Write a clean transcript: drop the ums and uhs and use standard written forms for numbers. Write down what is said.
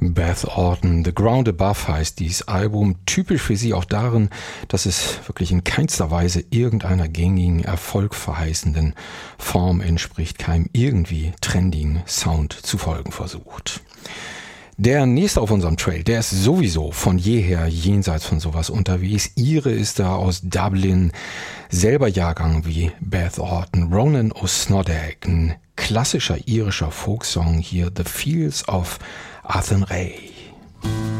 Beth Orton, The Ground Above heißt dieses Album, typisch für sie auch darin, dass es wirklich in keinster Weise irgendeiner gängigen, erfolgverheißenden Form entspricht, keinem irgendwie trendigen Sound zu folgen versucht. Der nächste auf unserem Trail, der ist sowieso von jeher jenseits von sowas unterwegs. Ihre ist da aus Dublin, selber Jahrgang wie Beth Orton, Ronan O'Snoddag, ein klassischer irischer Folksong hier, The Fields of Athenry.